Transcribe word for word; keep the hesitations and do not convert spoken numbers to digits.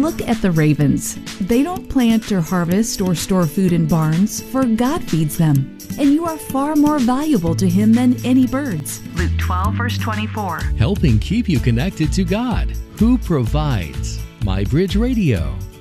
Look at the ravens. They don't plant or harvest or store food in barns, for God feeds them. And you are far more valuable to Him than any birds. Luke twelve, verse twenty-four. Helping keep you connected to God, who provides. My Bridge Radio.